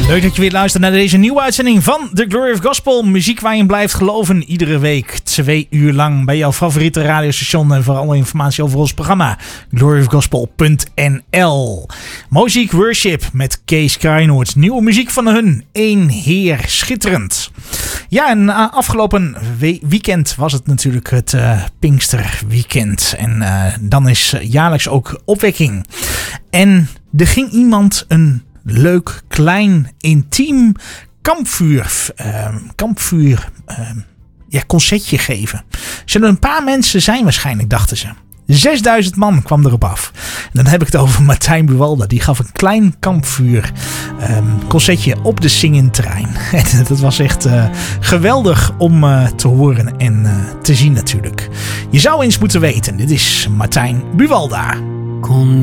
Leuk dat je weer luistert naar deze nieuwe uitzending van The Glory of Gospel. Muziek waar je in blijft geloven. Iedere week 2 uur lang bij jouw favoriete radiostation. En voor alle informatie over ons programma gloryofgospel.nl. Muziek Worship met Kees Kraaienoord. Nieuwe muziek van hun. Eén Heer. Schitterend. Ja, en afgelopen weekend was het natuurlijk het Pinksterweekend. En dan is jaarlijks ook opwekking. En er ging iemand een leuk, klein, intiem concertje geven. Zullen een paar mensen zijn waarschijnlijk, dachten ze. 6000 man kwam erop af. En dan heb ik het over Martijn Buwalda. Die gaf een klein kampvuur concertje op de Singin-terrein. En dat was echt geweldig om te horen en te zien natuurlijk. Je zou eens moeten weten. Dit is Martijn Buwalda. Kon